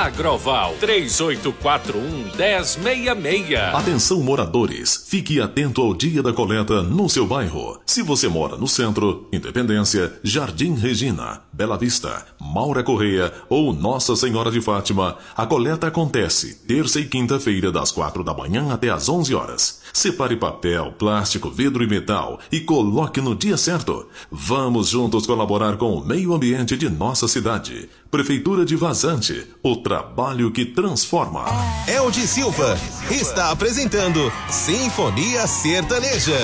Agroval 3841-1066. Atenção moradores, fique atento ao dia da coleta no seu bairro. Se você mora no centro, Independência, Jardim Regina, Bela Vista, Maura Correia ou Nossa Senhora de Fátima, a coleta acontece terça e quinta-feira das 4 da manhã até às 11 horas. Separe papel, plástico, vidro e metal e coloque no dia certo. Vamos juntos colaborar com o meio ambiente de nossa cidade. Prefeitura de Vazante, o trabalho que transforma. Eldi Silva está apresentando Sinfonia Sertaneja.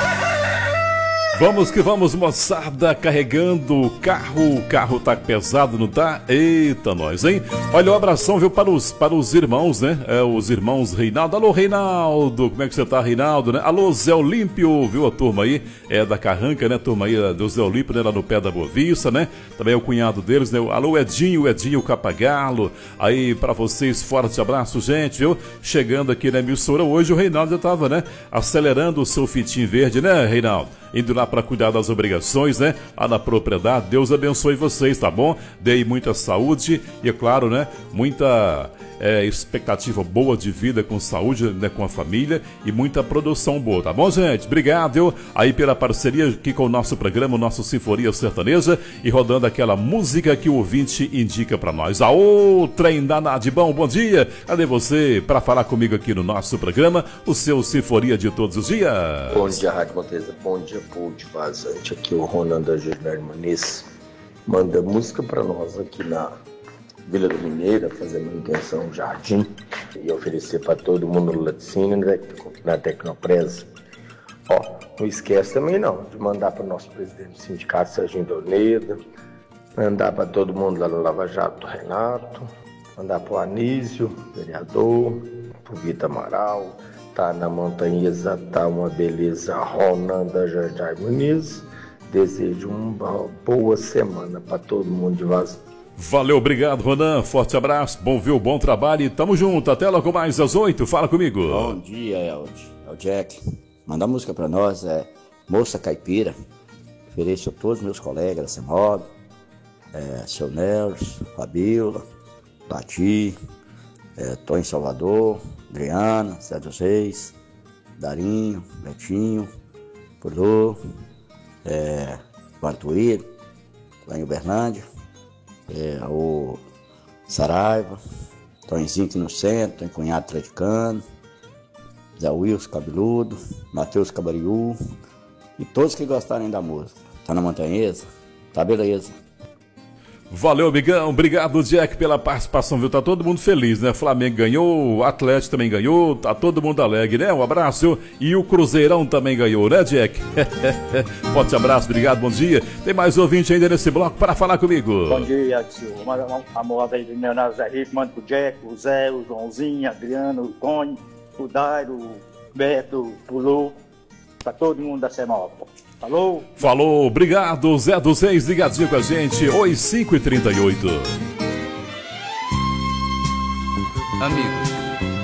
Vamos que vamos, moçada, carregando o carro tá pesado, não tá? Eita, nós, hein? Olha, um abração, viu, para os irmãos, né? Os irmãos Reinaldo. Alô, Reinaldo, como é que você tá, Reinaldo, né? Alô, Zé Olímpio, viu, a turma aí, da Carranca, né? Turma aí do Zé Olímpio, né? Lá no pé da Boa Vista, né? Também é o cunhado deles, né? Alô, Edinho Capagalo. Aí, pra vocês, forte abraço, gente, viu? Chegando aqui na emissora hoje, o Reinaldo já tava, né? Acelerando o seu fitinho verde, né, Reinaldo? Indo lá para cuidar das obrigações, né? Lá na propriedade. Deus abençoe vocês, tá bom? Dê muita saúde e, é claro, né? Muita expectativa boa de vida com saúde, né? Com a família e muita produção boa, tá bom, gente? Obrigado, eu, aí pela parceria aqui com o nosso programa, o nosso Sinfonia Sertaneja e rodando aquela música que o ouvinte indica para nós. Aô, trem danado de bom dia! Cadê você para falar comigo aqui no nosso programa, o seu Sinfonia de todos os dias? Bom dia, Rádio Montesa. Bom dia, povo de Vazante. Aqui o Ronan da Gilberto Muniz manda música para nós aqui na Vila do Mineira, fazer manutenção no jardim e oferecer para todo mundo no laticínio, na Tecnopresa. Ó, não esquece também não de mandar para o nosso presidente do sindicato, Serginho Doneda, mandar para todo mundo lá no Lava Jato, Renato, mandar para o Anísio, vereador, para o Vitor Amaral. Tá na Montanhesa, tá uma beleza. Ronan da Jardim Muniz. Desejo uma boa semana para todo mundo de Vazante. Valeu, obrigado, Ronan. Forte abraço, bom viu, bom trabalho e tamo junto. Até logo mais às 8. Fala comigo. Bom dia, Eldi. É o Jack. Manda música pra nós, Moça Caipira. Ofereço a todos os meus colegas da CEMOB, seu Nelson, Fabiola, Bati, tô em Salvador, Adriana, Sérgio Reis, Darinho, Betinho, Pudô, Bartuíro, lá em Uberlândia, o Saraiva, Tonzinho aqui no centro, tem cunhado atleticano, Zé Wilson Cabeludo, Matheus Cabariú e todos que gostarem da música. Tá na Montanhesa? Tá beleza. Valeu, amigão. Obrigado, Jack, pela participação, viu? Tá todo mundo feliz, né? Flamengo ganhou, o Atlético também ganhou, tá todo mundo alegre, né? Um abraço. E o Cruzeirão também ganhou, né, Jack? Forte abraço, obrigado, bom dia. Tem mais ouvinte ainda nesse bloco para falar comigo. Bom dia, Silvio. Manda uma moda aí do meu Zé Rico, manda pro Jack, o Zé, o Joãozinho, Adriano, o Tony, o Dairo, o Beto, o Lu, pra todo mundo da CEMOB. Falou? Falou, obrigado, Zé dos Reis, ligadinho com a gente, 8h38. Amigos,